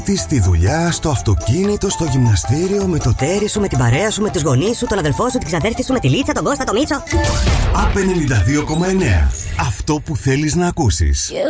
Τι στη δουλειά, στο αυτοκίνητο, στο γυμναστήριο, με το τέρι σου, με την παρέα σου, με τους γονείς σου, τον αδελφό σου, την ξαδέρφη σου, με τη Λίτσα, τον Κώστα, τον Μίτσο. Απ' 92,9. Αυτό που θέλεις να ακούσεις.